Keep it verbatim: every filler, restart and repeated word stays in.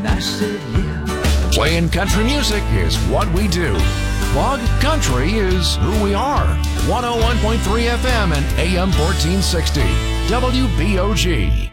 And I said, yeah. Playing country music is what we do. Bog Country is who we are. one oh one point three F M and A M fourteen sixty. W B O G.